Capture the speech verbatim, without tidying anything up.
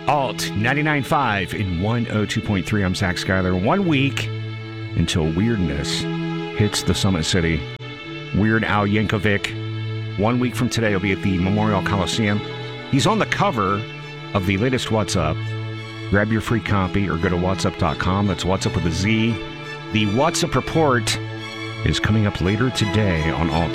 Alt ninety-nine point five in one oh two point three. I'm Zach Schuyler. One week until weirdness hits the Summit City. Weird Al Yankovic. One week from today, he'll be at the Memorial Coliseum. He's on the cover of the latest What's Up. Grab your free copy or go to what's up dot com. That's What's Up with a Z. The What's Up report is coming up later today on Alt